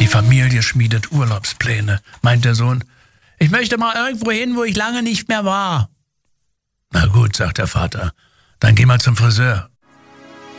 Die Familie schmiedet Urlaubspläne, meint der Sohn. Ich möchte mal irgendwo hin, wo ich lange nicht mehr war. Na gut, sagt der Vater, dann geh mal zum Friseur.